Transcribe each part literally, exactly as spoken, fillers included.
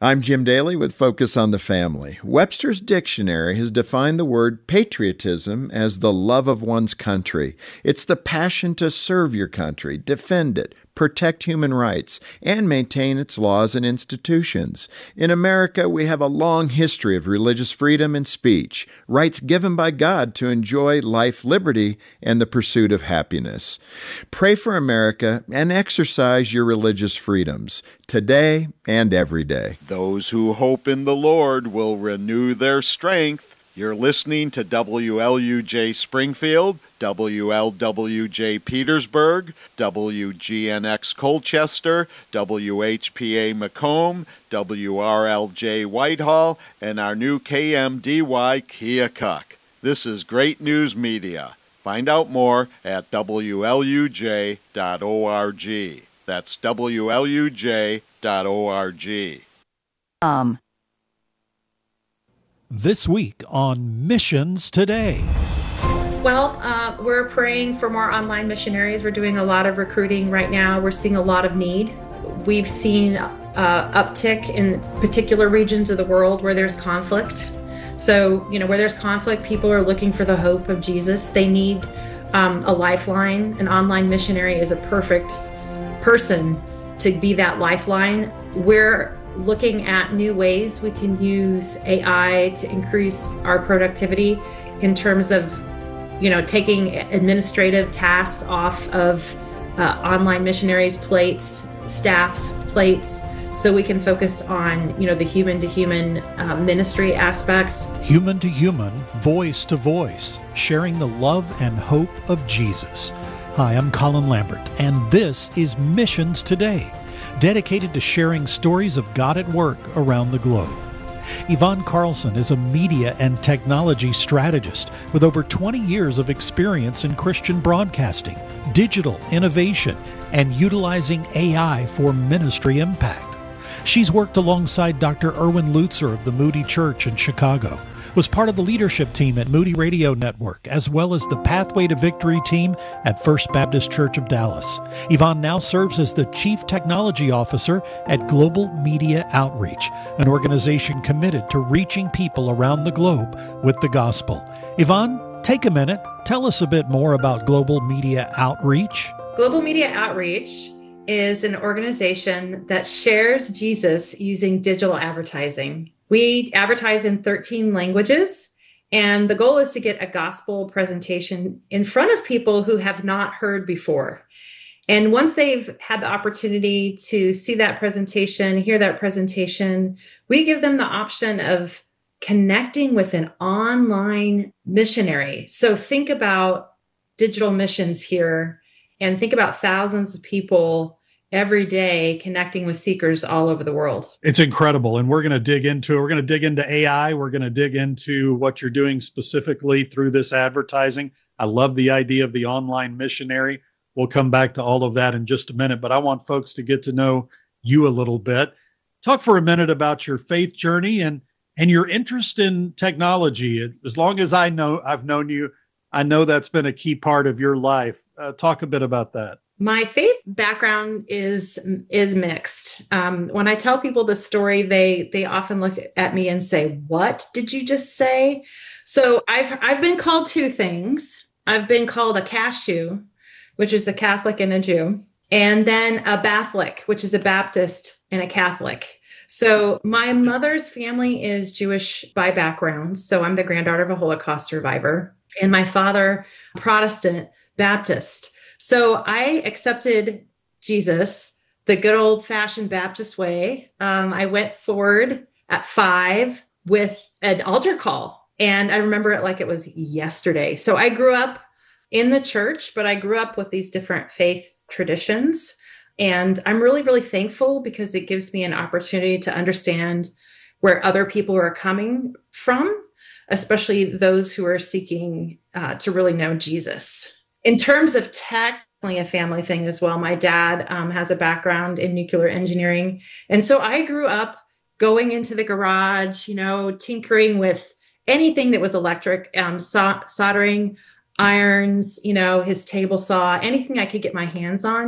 I'm Jim Daly with Focus on the Family. Webster's Dictionary has defined the word patriotism as the love of one's country. It's the passion to serve your country, defend it, protect human rights, and maintain its laws and institutions. In America, we have a long history of religious freedom and speech, rights given by God to enjoy life, liberty, and the pursuit of happiness. Pray for America and exercise your religious freedoms, today and every day. Those who hope in the Lord will renew their strength. You're listening to W L U J Springfield, W L W J Petersburg, W G N X Colchester, W H P A Macomb, W R L J Whitehall, and our new K M D Y Keokuk. This is Great News Media. Find out more at W L U J dot org. That's W L U J dot org. Um. This week on Missions Today. Well, uh, we're praying for more online missionaries. We're doing a lot of recruiting right now. We're seeing a lot of need. We've seen uh, uptick in particular regions of the world where there's conflict. So, you know, where there's conflict, people are looking for the hope of Jesus. They need um, a lifeline. An online missionary is a perfect person to be that lifeline. We're looking at new ways we can use A I to increase our productivity in terms of, you know, taking administrative tasks off of uh, online missionaries' plates, staff's plates, so we can focus on, you know, the human-to-human uh, ministry aspects. Human to human, voice to voice, sharing the love and hope of Jesus. Hi, I'm Colin Lambert, and this is Missions Today, dedicated to sharing stories of God at work around the globe. Yvonne Carlson is a media and technology strategist with over twenty years of experience in Christian broadcasting, digital innovation, and utilizing A I for ministry impact. She's worked alongside Doctor Erwin Lutzer of the Moody Church in Chicago, was part of the leadership team at Moody Radio Network, as well as the Pathway to Victory team at First Baptist Church of Dallas. Yvonne now serves as the Chief Technology Officer at Global Media Outreach, an organization committed to reaching people around the globe with the gospel. Yvonne, take a minute. Tell us a bit more about Global Media Outreach. Global Media Outreach is an organization that shares Jesus using digital advertising. We advertise in thirteen languages, and the goal is to get a gospel presentation in front of people who have not heard before. And once they've had the opportunity to see that presentation, hear that presentation, we give them the option of connecting with an online missionary. So think about digital missions here, and think about thousands of people every day connecting with seekers all over the world. It's incredible. And we're going to dig into it. We're going to dig into A I. We're going to dig into what you're doing specifically through this advertising. I love the idea of the online missionary. We'll come back to all of that in just a minute, but I want folks to get to know you a little bit. Talk for a minute about your faith journey and, and your interest in technology. As long as I know, I've known you, I know that's been a key part of your life. Uh, talk a bit about that. My faith background is is mixed. Um, when I tell people the story, they they often look at me and say, "What did you just say?" So I've I've been called two things. I've been called a cashew, which is a Catholic and a Jew, and then a Batholic, which is a Baptist and a Catholic. So my mother's family is Jewish by background. So I'm the granddaughter of a Holocaust survivor, and my father, Protestant Baptist. So I accepted Jesus the good old fashioned Baptist way. Um, I went forward at five with an altar call, and I remember it like it was yesterday. So I grew up in the church, but I grew up with these different faith traditions. And I'm really, really thankful because it gives me an opportunity to understand where other people are coming from, especially those who are seeking uh, to really know Jesus. In terms of tech, a family thing as well. My dad um, has a background in nuclear engineering. And so I grew up going into the garage, you know, tinkering with anything that was electric, um, so- soldering irons, you know, his table saw, anything I could get my hands on.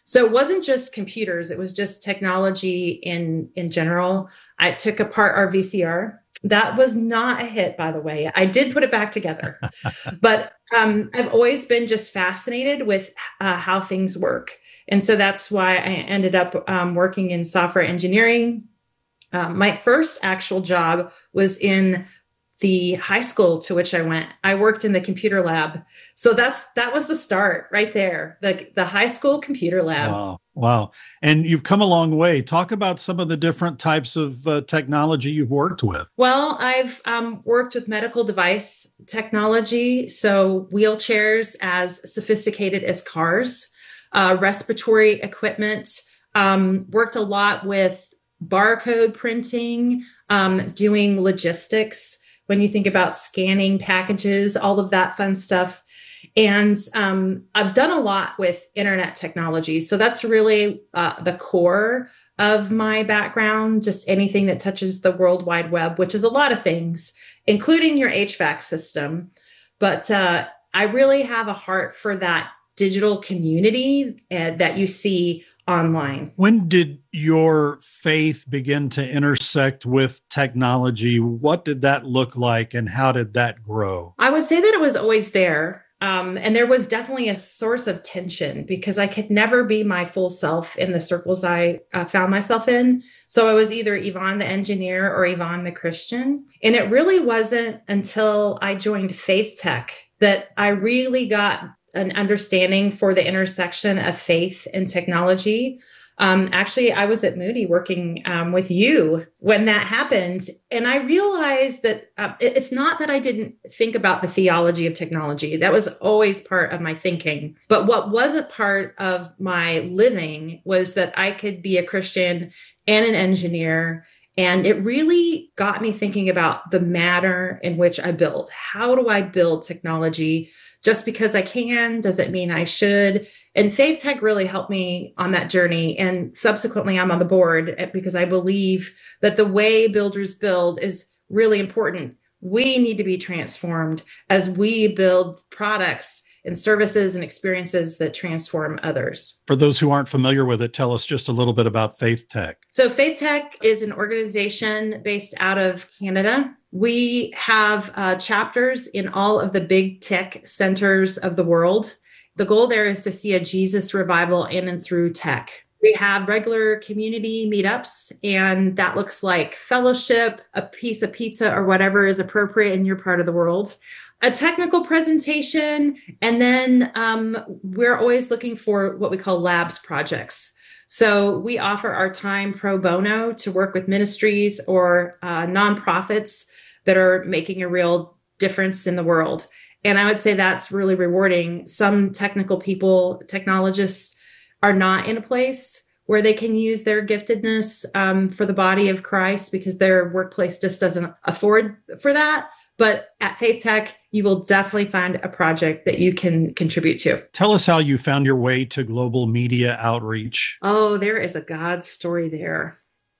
So it wasn't just computers, it was just technology in, in general. I took apart our V C R. That was not a hit, by the way. I did put it back together. But um, I've always been just fascinated with uh, how things work. And so that's why I ended up um, working in software engineering. Um, my first actual job was in the high school to which I went. I worked in the computer lab. So that's that was the start right there, the, the high school computer lab. Wow. Wow. And you've come a long way. Talk about some of the different types of uh, technology you've worked with. Well, I've um, worked with medical device technology. So wheelchairs as sophisticated as cars, uh, respiratory equipment, um, worked a lot with barcode printing, um, doing logistics. When you think about scanning packages, all of that fun stuff. And um, I've done a lot with internet technology. So that's really uh, the core of my background, just anything that touches the World Wide Web, which is a lot of things, including your H V A C system. But uh, I really have a heart for that digital community uh, that you see online. When did your faith begin to intersect with technology? What did that look like and how did that grow? I would say that it was always there. Um, and there was definitely a source of tension because I could never be my full self in the circles I uh, found myself in. So I was either Yvonne the engineer or Yvonne the Christian. And it really wasn't until I joined Faith Tech that I really got an understanding for the intersection of faith and technology. Um, actually, I was at Moody working um, with you when that happened. And I realized that uh, it, it's not that I didn't think about the theology of technology. That was always part of my thinking. But what wasn't part of my living was that I could be a Christian and an engineer. And it really got me thinking about the manner in which I build. How do I build technology? Just because I can, does it mean I should? And Faith Tech really helped me on that journey. And subsequently, I'm on the board because I believe that the way builders build is really important. We need to be transformed as we build products and services and experiences that transform others. For those who aren't familiar with it, tell us just a little bit about Faith Tech. So Faith Tech is an organization based out of Canada. We have uh, chapters in all of the big tech centers of the world. The goal there is to see a Jesus revival in and through tech. We have regular community meetups, and that looks like fellowship, a piece of pizza, or whatever is appropriate in your part of the world, a technical presentation, and then um, we're always looking for what we call labs projects. So we offer our time pro bono to work with ministries or uh, nonprofits that are making a real difference in the world. And I would say that's really rewarding. Some technical people, technologists, are not in a place where they can use their giftedness um, for the body of Christ because their workplace just doesn't afford for that. But at Faith Tech, you will definitely find a project that you can contribute to. Tell us how you found your way to global media outreach. Oh, there is a God story there.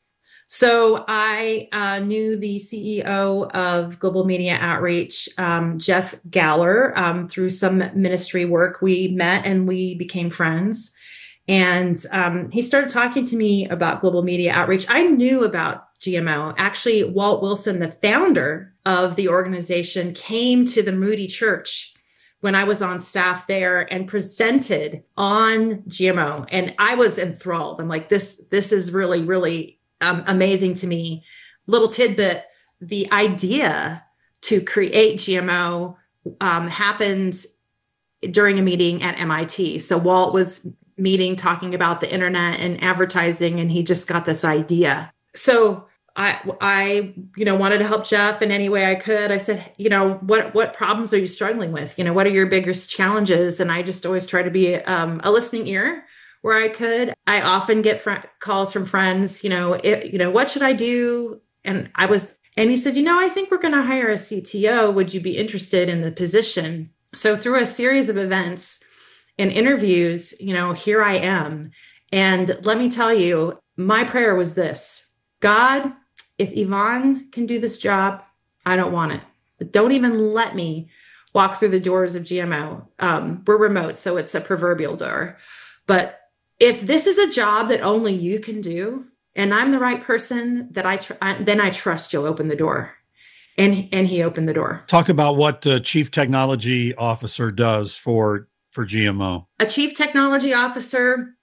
So I uh, knew the C E O of Global Media Outreach, um, Jeff Galler, um, through some ministry work. We met and we became friends. And um, he started talking to me about Global Media Outreach. I knew about G M O. Actually, Walt Wilson, the founder of the organization, came to the Moody Church when I was on staff there and presented on G M O. And I was enthralled. I'm like, this, this is really, really um, amazing to me. Little tidbit, the idea to create G M O um, happened during a meeting at M I T. So Walt was meeting, talking about the internet and advertising, and he just got this idea. So I, I, you know, wanted to help Jeff in any way I could. I said, you know, what, what problems are you struggling with? You know, what are your biggest challenges? And I just always try to be um, a listening ear where I could. I often get fr- calls from friends, you know, it, you know, what should I do? And I was, and he said, you know, I think we're going to hire a C T O. Would you be interested in the position? So through a series of events and interviews, you know, here I am. And let me tell you, my prayer was this: God, if Yvonne can do this job, I don't want it. Don't even let me walk through the doors of G M O. Um, we're remote, so it's a proverbial door. But if this is a job that only you can do, and I'm the right person, that I, tr- I then I trust you'll open the door. And and he opened the door. Talk about what a chief technology officer does for for G M O. A chief technology officer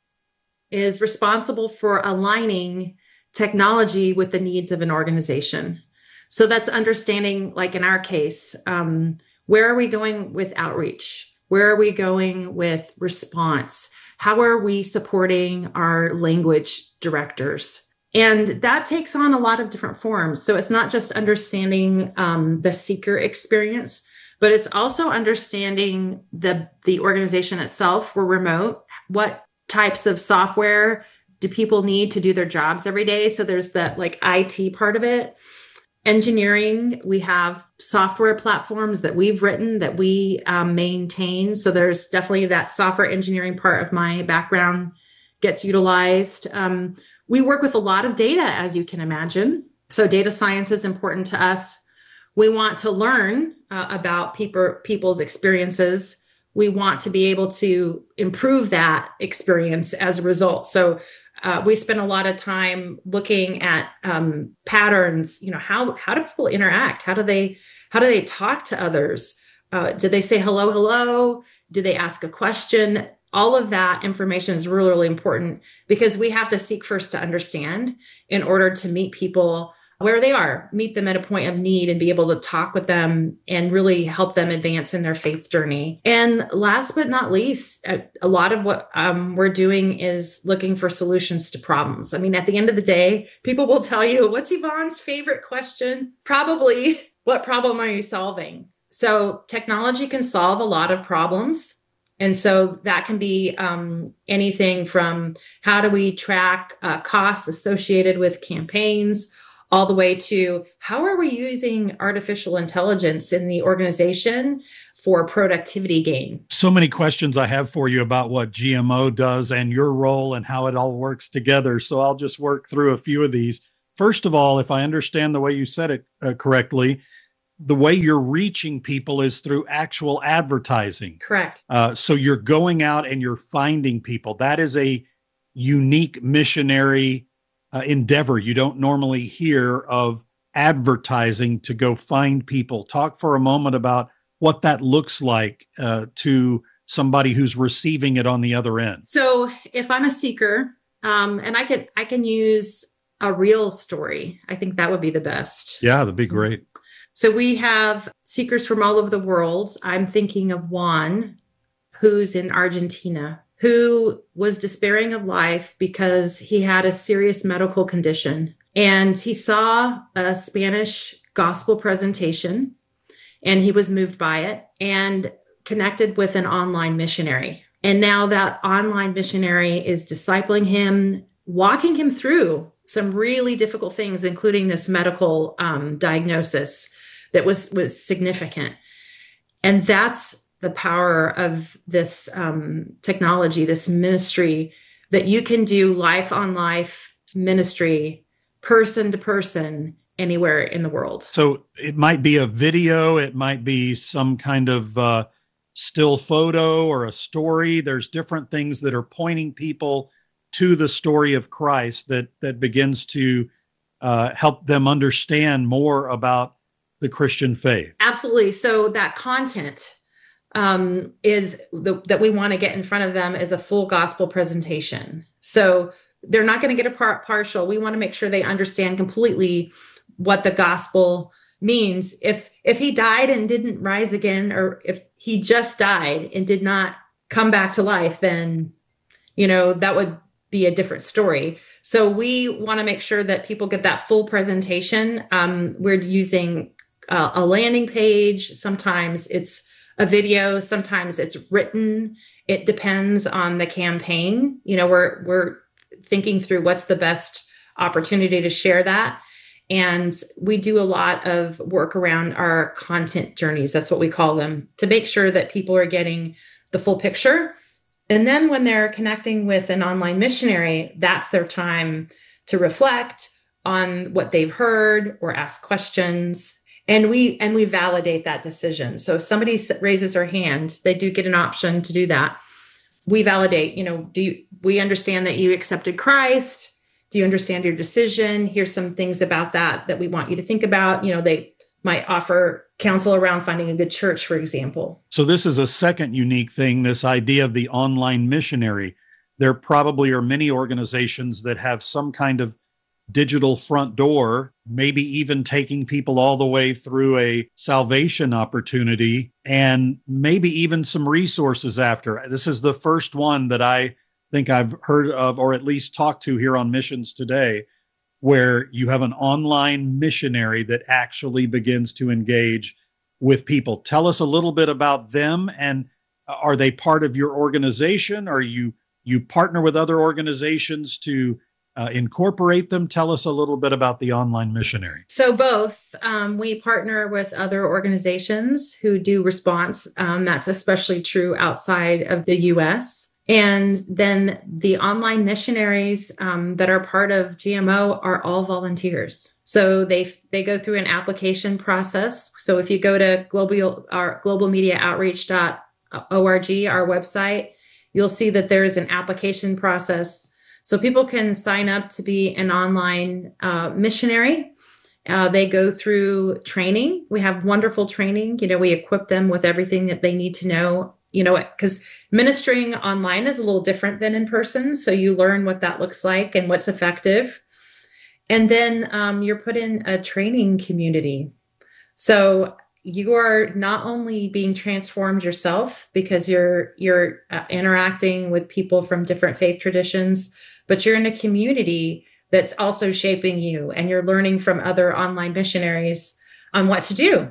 is responsible for aligning technology with the needs of an organization. So that's understanding, like in our case, um, where are we going with outreach? Where are we going with response? How are we supporting our language directors? And that takes on a lot of different forms. So it's not just understanding um, the seeker experience, but it's also understanding the, the organization itself. We're remote. What types of software do people need to do their jobs every day? So there's that like I T part of it. Engineering, we have software platforms that we've written that we um, maintain. So there's definitely that software engineering part of my background gets utilized. Um, We work with a lot of data, as you can imagine. So data science is important to us. We want to learn uh, about people, people's experiences. We want to be able to improve that experience as a result. So uh, we spend a lot of time looking at um, patterns. You know, how how do people interact? How do they how do they talk to others? Uh, do they say hello, hello? Do they ask a question? All of that information is really, really important because we have to seek first to understand in order to meet people where they are, meet them at a point of need and be able to talk with them and really help them advance in their faith journey. And last but not least, a, a lot of what um, we're doing is looking for solutions to problems. I mean, at the end of the day, people will tell you, what's Yvonne's favorite question? Probably, what problem are you solving? So technology can solve a lot of problems. And so that can be um, anything from how do we track uh, costs associated with campaigns, all the way to how are we using artificial intelligence in the organization for productivity gain. So many questions I have for you about what G M O does and your role and how it all works together. So I'll just work through a few of these. First of all, if I understand the way you said it uh, correctly, the way you're reaching people is through actual advertising. Correct. Uh, so you're going out and you're finding people. That is a unique missionary uh, endeavor. You don't normally hear of advertising to go find people. Talk for a moment about what that looks like uh, to somebody who's receiving it on the other end. So if I'm a seeker, um, and I can I can use a real story, I think that would be the best. Yeah, that'd be great. So we have seekers from all over the world. I'm thinking of Juan, who's in Argentina, who was despairing of life because he had a serious medical condition. And he saw a Spanish gospel presentation, and he was moved by it and connected with an online missionary. And now that online missionary is discipling him, walking him through some really difficult things, including this medical um, diagnosis that was, was significant. And that's the power of this um, technology, this ministry, that you can do life on life ministry, person to person, anywhere in the world. So it might be a video, it might be some kind of uh, still photo or a story. There's different things that are pointing people to the story of Christ that that begins to uh, help them understand more about the Christian faith. Absolutely. So that content um, is the, that we want to get in front of them is a full gospel presentation. So they're not going to get a part partial. We want to make sure they understand completely what the gospel means. If if he died and didn't rise again, or if he just died and did not come back to life, then, you know, that would be a different story. So we want to make sure that people get that full presentation. Um, we're using uh, a landing page. Sometimes it's a video. Sometimes it's written. It depends on the campaign. You know, we're we're thinking through what's the best opportunity to share that. And we do a lot of work around our content journeys. That's what we call them, to make sure that people are getting the full picture. And then when they're connecting with an online missionary, that's their time to reflect on what they've heard or ask questions. And we and we validate that decision. So if somebody raises their hand, they do get an option to do that. we validate, you know, do you, we understand that you accepted Christ? Do you understand your decision? Here's some things about that that we want you to think about. You know, they might offer counsel around finding a good church, for example. So this is a second unique thing, this idea of the online missionary. There probably are many organizations that have some kind of digital front door, maybe even taking people all the way through a salvation opportunity, and maybe even some resources after. This is the first one that I think I've heard of, or at least talked to here on Missions Today, where you have an online missionary that actually begins to engage with people. Tell us a little bit about them, and are they part of your organization? Are you you partner with other organizations to uh, incorporate them? Tell us a little bit about the online missionary. So both, um, we partner with other organizations who do response. Um, that's especially true outside of the U S. And then the online missionaries um, that are part of G M O are all volunteers. So they they go through an application process. So if you go to global our global media outreach dot org, our website, you'll see that there is an application process. So people can sign up to be an online uh, missionary. Uh, they go through training. We have wonderful training. You know, we equip them with everything that they need to know, you know, because ministering online is a little different than in person. So you learn what that looks like and what's effective. And then um, you're put in a training community. So you are not only being transformed yourself because you're you're uh, interacting with people from different faith traditions, but you're in a community that's also shaping you, and you're learning from other online missionaries on what to do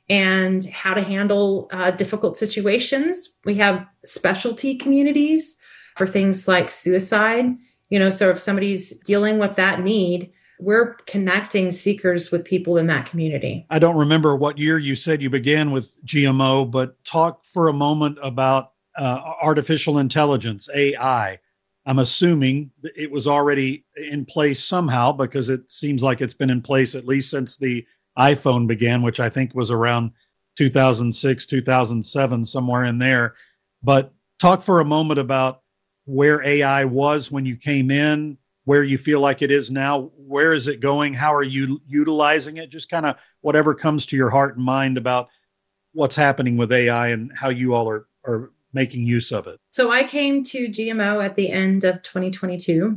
and how to handle uh, difficult situations. We have specialty communities for things like suicide. You know, so if somebody's dealing with that need, we're connecting seekers with people in that community. I don't remember what year you said you began with G M O, but talk for a moment about uh, artificial intelligence, A I. I'm assuming it was already in place somehow, because it seems like it's been in place at least since the iPhone began, which I think was around two thousand six, two thousand seven, somewhere in there. But talk for a moment about where A I was when you came in, where you feel like it is now. Where is it going? How are you utilizing it? Just kind of whatever comes to your heart and mind about what's happening with A I and how you all are, are making use of it. So I came to G M O at the end of twenty twenty-two,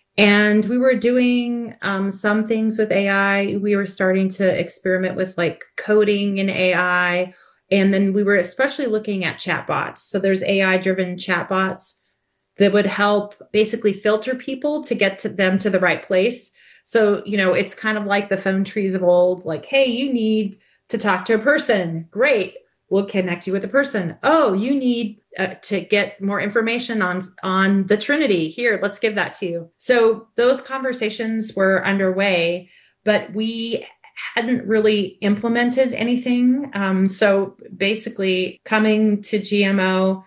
and we were doing um, some things with A I. We were starting to experiment with like coding in A I. And then we were especially looking at chatbots. So there's A I-driven chatbots that would help basically filter people to get to them to the right place. So, you know, it's kind of like the phone trees of old, like, hey, you need to talk to a person. Great. We'll connect you with a person. Oh, you need uh, to get more information on, on the Trinity. Here, let's give that to you. So those conversations were underway, but we hadn't really implemented anything. Um, so basically coming to G M O,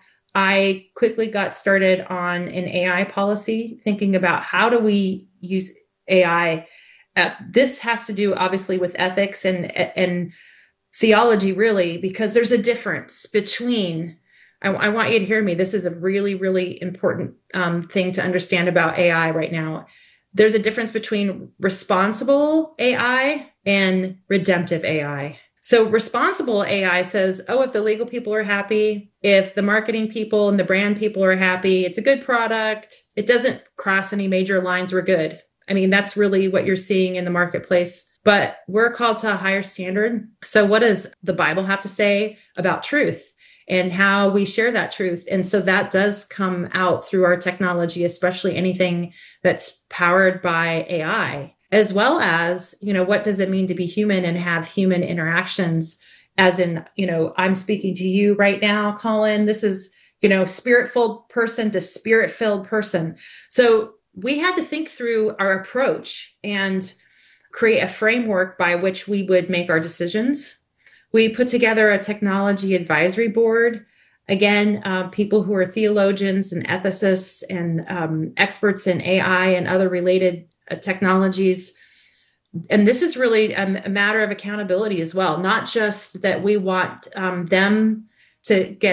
I quickly got started on an A I policy, thinking about how do we use A I. Uh, this has to do obviously with ethics and, and theology, really, because there's a difference between, I, I want you to hear me, this is a really, really important um, thing to understand about A I right now. There's a difference between responsible A I and redemptive A I. So responsible A I says, oh, if the legal people are happy, if the marketing people and the brand people are happy, it's a good product, it doesn't cross any major lines, we're good. I mean, that's really what you're seeing in the marketplace. But we're called to a higher standard. So what does the Bible have to say about truth and how we share that truth? And so that does come out through our technology, especially anything that's powered by A I, as well as, you know, what does it mean to be human and have human interactions? As in, you know, I'm speaking to you right now, Colin. This is, you know, spirit-filled person to spirit-filled person. So we had to think through our approach and create a framework by which we would make our decisions. We put together a technology advisory board. Again, uh, people who are theologians and ethicists and um, experts in A I and other related uh, technologies. And this is really a, a matter of accountability as well, not just that we want um, them to get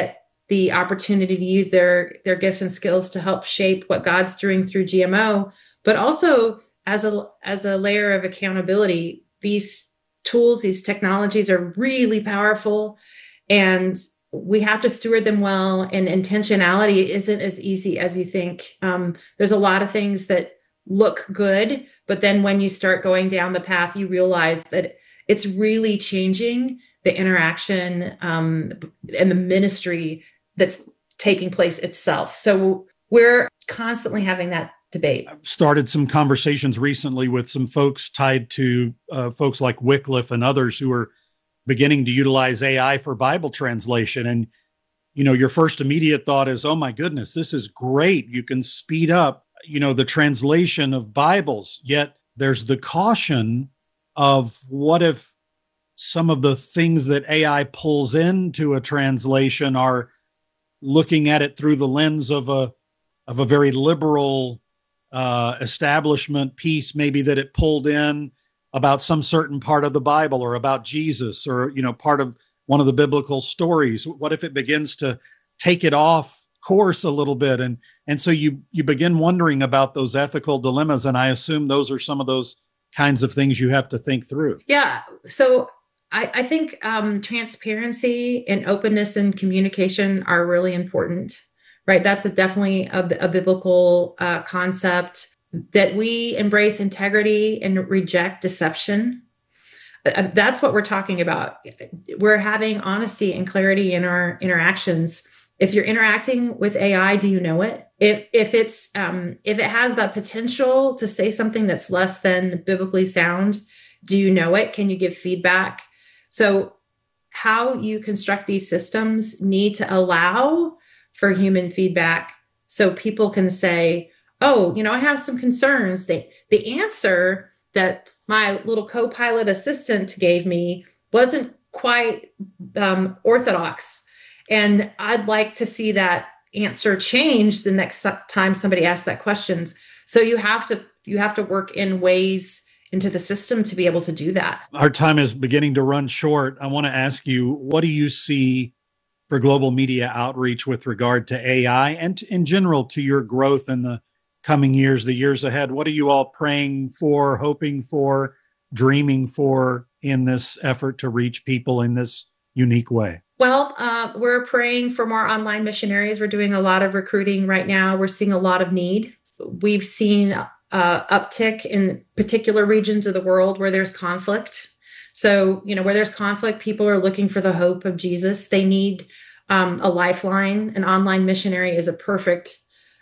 the opportunity to use their their gifts and skills to help shape what God's doing through G M O, but also as a as a layer of accountability. These tools, these technologies are really powerful, and we have to steward them well. And intentionality isn't as easy as you think. Um, there's a lot of things that look good, but then when you start going down the path, you realize that it's really changing the interaction um, and the ministry that's taking place itself. So we're constantly having that debate. I've started some conversations recently with some folks tied to uh, folks like Wycliffe and others who are beginning to utilize A I for Bible translation. And, you know, your first immediate thought is, oh my goodness, this is great. You can speed up, you know, the translation of Bibles. Yet there's the caution of what if some of the things that A I pulls into a translation are looking at it through the lens of a of a very liberal uh, establishment piece, maybe that it pulled in about some certain part of the Bible or about Jesus or, you know, part of one of the biblical stories. What if it begins to take it off course a little bit? And and so you you begin wondering about those ethical dilemmas. And I assume those are some of those kinds of things you have to think through. Yeah. So I, I think um, transparency and openness and communication are really important, right? That's a, definitely a, a biblical uh, concept, that we embrace integrity and reject deception. Uh, that's what we're talking about. We're having honesty and clarity in our interactions. If you're interacting with A I, do you know it? If if it's um, if it has the potential to say something that's less than biblically sound, do you know it? Can you give feedback? So how you construct these systems need to allow for human feedback so people can say, oh, you know, I have some concerns. The, the answer that my little co-pilot assistant gave me wasn't quite um, orthodox. And I'd like to see that answer change the next time somebody asks that question. So you have to you have to work in ways into the system to be able to do that. Our time is beginning to run short. I want to ask you, what do you see for global media outreach with regard to A I and in general to your growth in the coming years, the years ahead? What are you all praying for, hoping for, dreaming for in this effort to reach people in this unique way? Well, uh, we're praying for more online missionaries. We're doing a lot of recruiting right now. We're seeing a lot of need. We've seen uh, uptick in particular regions of the world where there's conflict. So, you know, where there's conflict, people are looking for the hope of Jesus. They need um, a lifeline. An online missionary is a perfect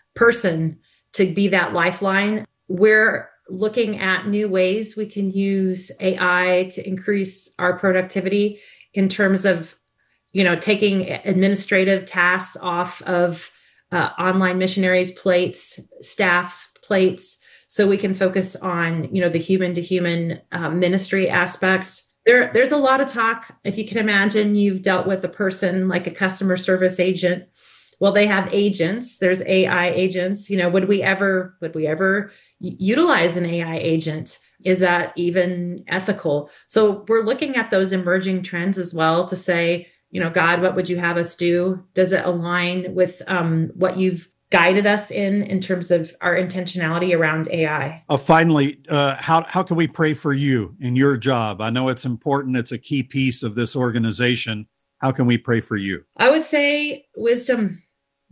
person to be that lifeline. We're looking at new ways we can use A I to increase our productivity in terms of, you know, taking administrative tasks off of uh, online missionaries' plates, staff's plates, so we can focus on, you know, the human to human uh, ministry aspects. There, there's a lot of talk. If you can imagine, you've dealt with a person like a customer service agent. Well, they have agents. There's A I agents. You know, would we ever, would we ever utilize an A I agent? Is that even ethical? So we're looking at those emerging trends as well to say, you know, God, what would you have us do? Does it align with um, what you've guided us in, in terms of our intentionality around A I? Uh, finally, uh, how, how can we pray for you in your job? I know it's important. It's a key piece of this organization. How can we pray for you? I would say wisdom.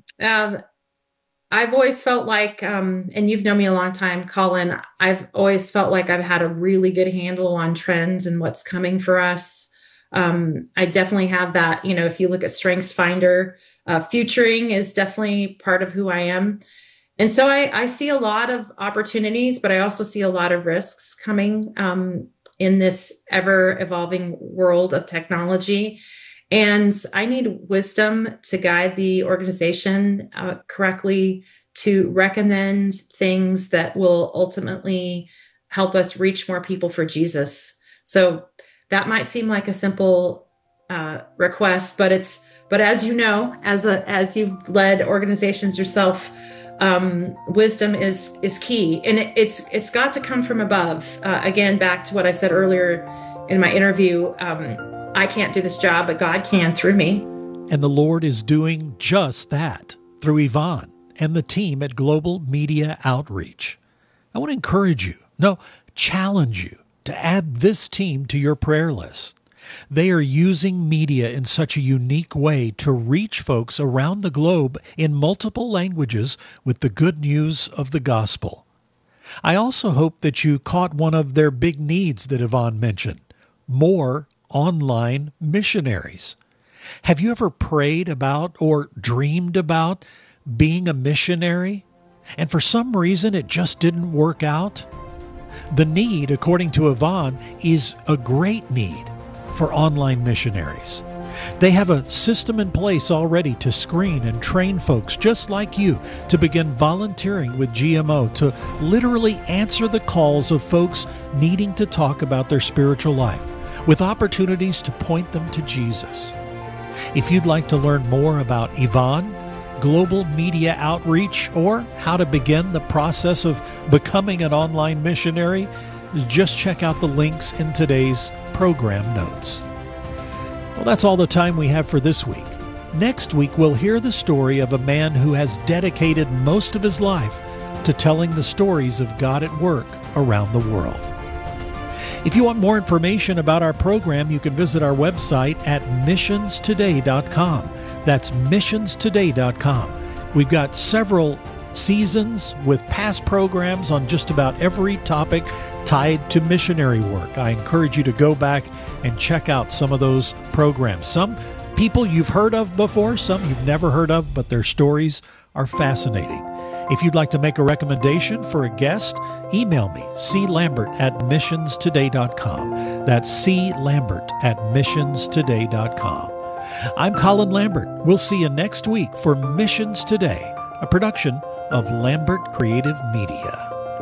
Um, I've always felt like, um, and you've known me a long time, Colin, I've always felt like I've had a really good handle on trends and what's coming for us. Um, I definitely have that. You know, if you look at StrengthsFinder, uh, futuring is definitely part of who I am. And so I, I see a lot of opportunities, but I also see a lot of risks coming um, in this ever evolving world of technology. And I need wisdom to guide the organization uh, correctly, to recommend things that will ultimately help us reach more people for Jesus. So that might seem like a simple uh, request, but it's but as you know, as a as you've led organizations yourself, um, wisdom is is key, and it, it's it's got to come from above. Uh, again, back to what I said earlier in my interview. Um, I can't do this job, but God can through me. And the Lord is doing just that through Yvonne and the team at Global Media Outreach. I want to encourage you, no, challenge you to add this team to your prayer list. They are using media in such a unique way to reach folks around the globe in multiple languages with the good news of the gospel. I also hope that you caught one of their big needs that Yvonne mentioned, more online missionaries. Have you ever prayed about or dreamed about being a missionary, and for some reason it just didn't work out? The need, according to Yvonne, is a great need for online missionaries. They have a system in place already to screen and train folks just like you to begin volunteering with G M O, to literally answer the calls of folks needing to talk about their spiritual life, with opportunities to point them to Jesus. If you'd like to learn more about Yvonne, Global Media Outreach, or how to begin the process of becoming an online missionary, just check out the links in today's program notes. Well, that's all the time we have for this week. Next week, we'll hear the story of a man who has dedicated most of his life to telling the stories of God at work around the world. If you want more information about our program, you can visit our website at missions today dot com. That's missions today dot com. We've got several seasons with past programs on just about every topic tied to missionary work. I encourage you to go back and check out some of those programs. Some people you've heard of before, some you've never heard of, but their stories are fascinating. If you'd like to make a recommendation for a guest, email me, c lambert at missions today dot com. That's c lambert at missions today dot com. I'm Colin Lambert. We'll see you next week for Missions Today, a production of Lambert Creative Media.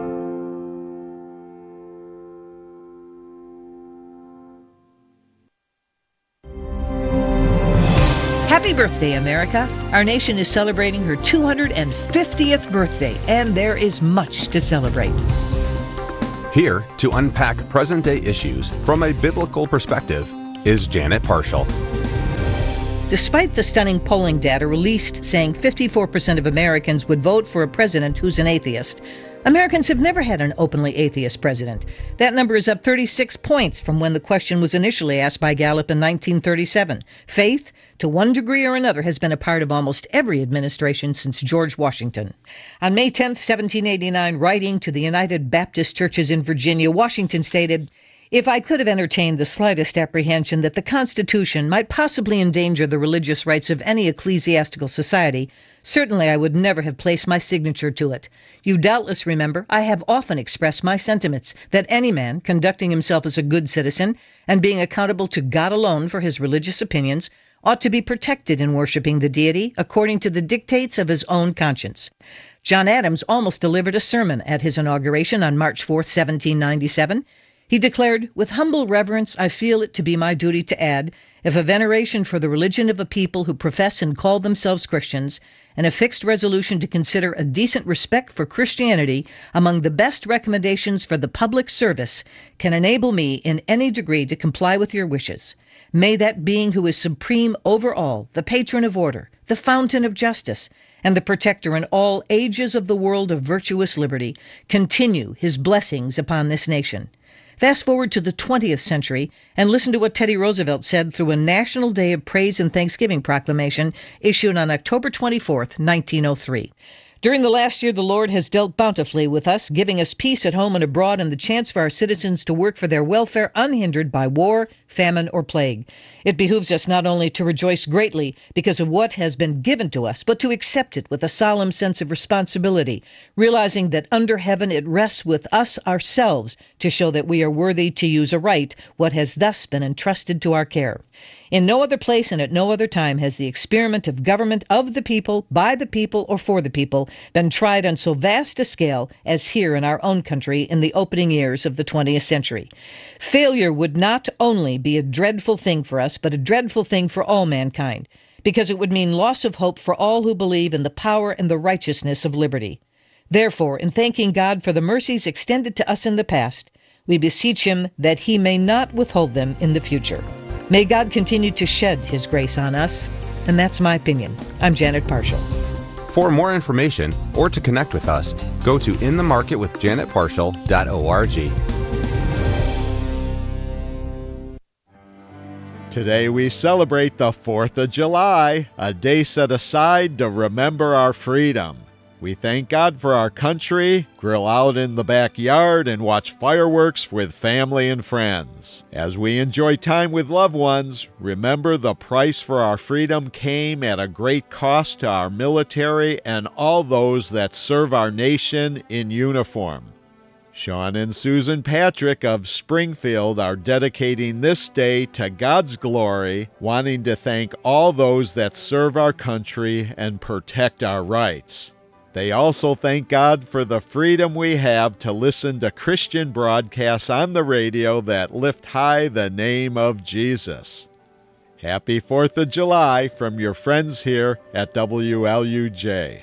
Happy birthday, America. Our nation is celebrating her two hundred fiftieth birthday, and there is much to celebrate. Here to unpack present-day issues from a biblical perspective is Janet Parshall. Despite the stunning polling data released saying fifty-four percent of Americans would vote for a president who's an atheist, Americans have never had an openly atheist president. That number is up thirty-six points from when the question was initially asked by Gallup in nineteen thirty-seven. Faith, to one degree or another, has been a part of almost every administration since George Washington. On May tenth, seventeen eighty-nine, writing to the United Baptist Churches in Virginia, Washington stated, "If I could have entertained the slightest apprehension that the Constitution might possibly endanger the religious rights of any ecclesiastical society, certainly I would never have placed my signature to it. You doubtless remember I have often expressed my sentiments that any man, conducting himself as a good citizen and being accountable to God alone for his religious opinions, ought to be protected in worshiping the deity according to the dictates of his own conscience." John Adams almost delivered a sermon at his inauguration on March fourth, seventeen ninety-seven. He declared, "With humble reverence, I feel it to be my duty to add, if a veneration for the religion of a people who profess and call themselves Christians, and a fixed resolution to consider a decent respect for Christianity among the best recommendations for the public service, can enable me in any degree to comply with your wishes. May that being who is supreme over all, the patron of order, the fountain of justice, and the protector in all ages of the world of virtuous liberty, continue his blessings upon this nation." Fast forward to the twentieth century and listen to what Teddy Roosevelt said through a National Day of Praise and Thanksgiving proclamation issued on October twenty-fourth, nineteen oh three. "During the last year, the Lord has dealt bountifully with us, giving us peace at home and abroad and the chance for our citizens to work for their welfare unhindered by war, famine, or plague. It behooves us not only to rejoice greatly because of what has been given to us, but to accept it with a solemn sense of responsibility, realizing that under heaven it rests with us ourselves to show that we are worthy to use aright what has thus been entrusted to our care. In no other place and at no other time has the experiment of government of the people, by the people, or for the people been tried on so vast a scale as here in our own country in the opening years of the twentieth century. Failure would not only be a dreadful thing for us, but a dreadful thing for all mankind, because it would mean loss of hope for all who believe in the power and the righteousness of liberty. Therefore, in thanking God for the mercies extended to us in the past, we beseech him that he may not withhold them in the future. May God continue to shed his grace on us. and that's my opinion. I'm Janet Parshall. For more information or to connect with us, go to in the market with janet parshall dot org. Today we celebrate the fourth of July, a day set aside to remember our freedom. We thank God for our country, grill out in the backyard, and watch fireworks with family and friends. As we enjoy time with loved ones, remember the price for our freedom came at a great cost to our military and all those that serve our nation in uniform. Sean and Susan Patrick of Springfield are dedicating this day to God's glory, wanting to thank all those that serve our country and protect our rights. They also thank God for the freedom we have to listen to Christian broadcasts on the radio that lift high the name of Jesus. Happy fourth of July from your friends here at W L U J.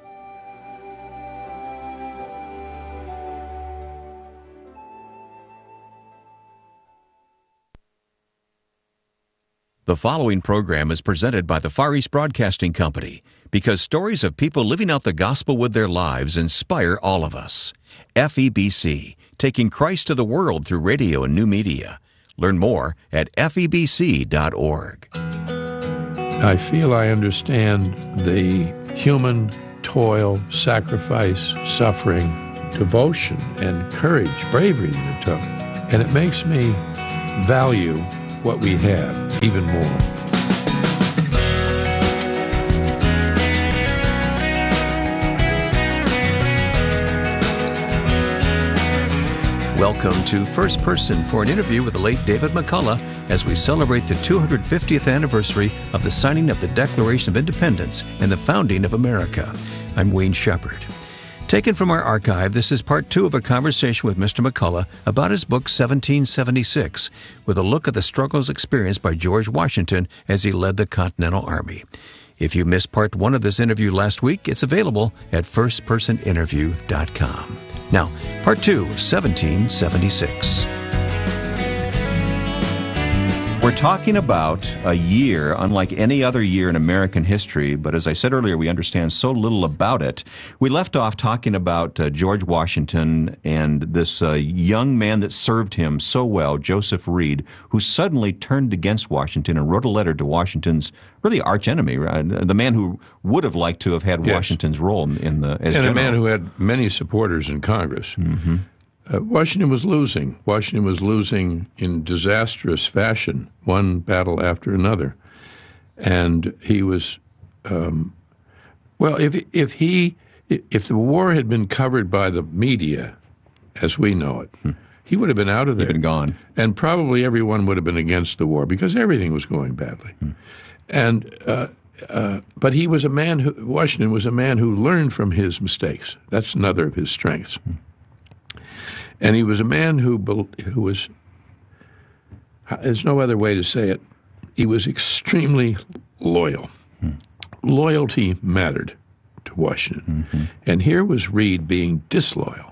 The following program is presented by the Far East Broadcasting Company because stories of people living out the gospel with their lives inspire all of us. F E B C, taking Christ to the world through radio and new media. Learn more at F E B C dot org. I feel I understand the human toil, sacrifice, suffering, devotion, and courage, bravery that it took. And it makes me value what we have even more. Welcome to First Person for an interview with the late David McCullough as we celebrate the two hundred fiftieth anniversary of the signing of the Declaration of Independence and the founding of America. I'm Wayne Shepherd. Taken from our archive, this is part two of a conversation with Mister McCullough about his book seventeen seventy-six, with a look at the struggles experienced by George Washington as he led the Continental Army. If you missed part one of this interview last week, it's available at first person interview dot com. Now, part two of seventeen seventy-six. We're talking about a year unlike any other year in American history, but as I said earlier, we understand so little about it. We left off talking about uh, George Washington and this uh, young man that served him so well, Joseph Reed, who suddenly turned against Washington and wrote a letter to Washington's really archenemy, right? The man who would have liked to have had yes. Washington's role in the as and general. A man who had many supporters in Congress. Mm-hmm. Uh, Washington was losing. Washington was losing in disastrous fashion, one battle after another. And he was, um, well, if if he, if the war had been covered by the media, as we know it, hmm. he would have been out of there. He'd been gone. And probably everyone would have been against the war because everything was going badly. Hmm. And uh, uh, but he was a man who, Washington was a man who learned from his mistakes. That's another of his strengths. Hmm. And he was a man who who was, there's no other way to say it, he was extremely loyal. Hmm. Loyalty mattered to Washington. Mm-hmm. And here was Reed being disloyal.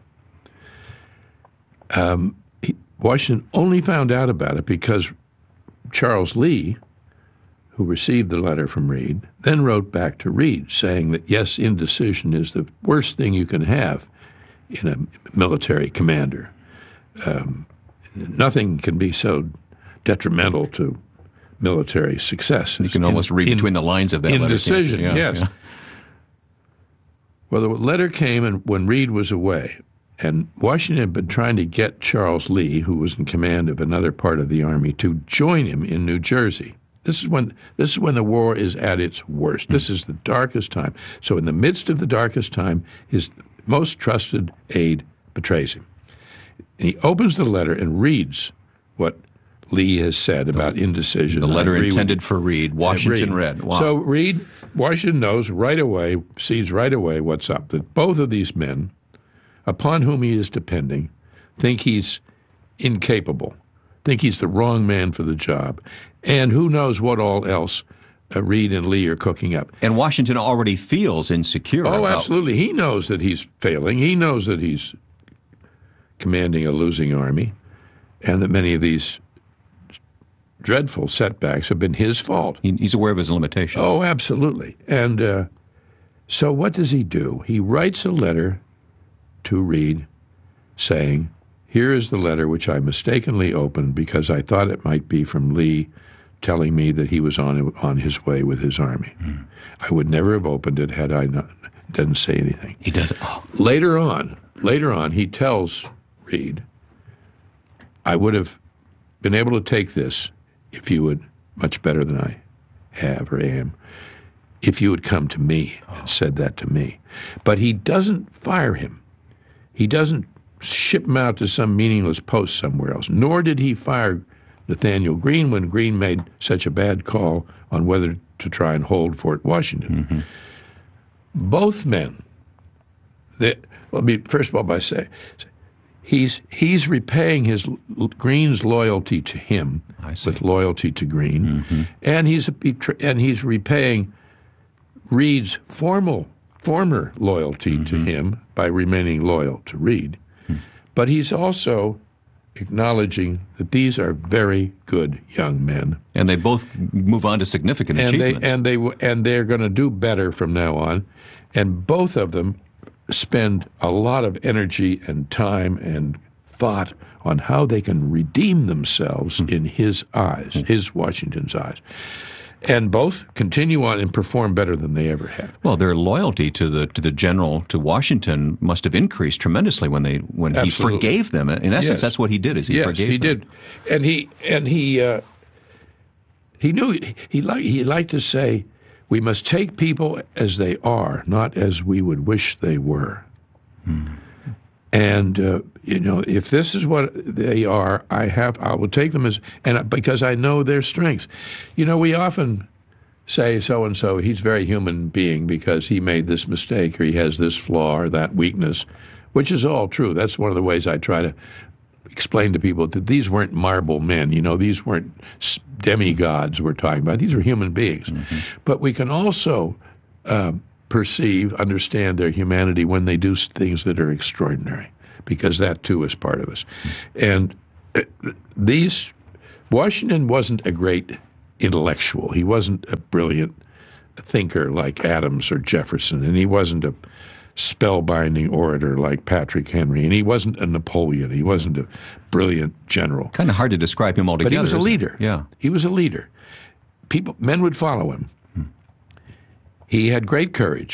Um, he, Washington only found out about it because Charles Lee, who received the letter from Reed, then wrote back to Reed saying that, yes, indecision is the worst thing you can have in a military commander. Um, nothing can be so detrimental to military success. You can almost in, read between in, the lines of that letter. Indecision, yeah, yes. Yeah. Well, the letter came and when Reed was away, and Washington had been trying to get Charles Lee, who was in command of another part of the Army, to join him in New Jersey. This is when this is when the war is at its worst. Mm. This is the darkest time. So in the midst of the darkest time, his most trusted aide betrays him. And he opens the letter and reads what Lee has said about indecision. The letter intended for Reed, Washington read. Wow. So Reed, Washington knows right away, sees right away what's up, that both of these men, upon whom he is depending, think he's incapable, think he's the wrong man for the job, and who knows what all else Uh, Reed and Lee are cooking up. And Washington already feels insecure. Oh, about... absolutely. He knows that he's failing. He knows that he's commanding a losing army and that many of these dreadful setbacks have been his fault. He, he's aware of his limitations. Oh, absolutely. And uh, so what does he do? He writes a letter to Reed saying, here is the letter which I mistakenly opened because I thought it might be from Lee telling me that he was on on his way with his army. Mm. I would never have opened it had I not, didn't say anything. He doesn't. Oh. Later on, later on, he tells Reed, I would have been able to take this if you would, much better than I have or am, if you had come to me and said that to me. But he doesn't fire him. He doesn't ship him out to some meaningless post somewhere else, nor did he fire Nathaniel Greene when Greene made such a bad call on whether to try and hold Fort Washington. Mm-hmm. Both men, they, let me first of all by say, he's he's repaying his Greene's loyalty to him with loyalty to Greene, mm-hmm. and he's and he's repaying Reed's formal former loyalty mm-hmm. to him by remaining loyal to Reed. Mm-hmm. But he's also acknowledging that these are very good young men, and they both move on to significant and achievements. They, and they and they're going to do better from now on, and both of them spend a lot of energy and time and thought on how they can redeem themselves mm. in his eyes, mm. his Washington's eyes. And both continue on and perform better than they ever have. Well, their loyalty to the to the general, to Washington, must have increased tremendously when they when Absolutely. he forgave them. In essence, yes. that's what he did. Is he yes, forgave he them. did, and he and he uh, he knew he liked he liked to say, we must take people as they are, not as we would wish they were. Hmm. And uh, you know, if this is what they are, I have I will take them as, and because I know their strengths. You know, we often say so and so he's a very human being because he made this mistake or he has this flaw or that weakness, which is all true. That's one of the ways I try to explain to people that these weren't marble men. You know, these weren't demigods we're talking about. These are human beings. Mm-hmm. But we can also uh, perceive, understand their humanity when they do things that are extraordinary, because that too is part of us. And uh, these, Washington wasn't a great intellectual. He wasn't a brilliant thinker like Adams or Jefferson, and he wasn't a spellbinding orator like Patrick Henry, and he wasn't a Napoleon. He wasn't a brilliant general. Kind of hard to describe him altogether. But he was a leader. It? Yeah, he was a leader. People, men would follow him. Hmm. He had great courage.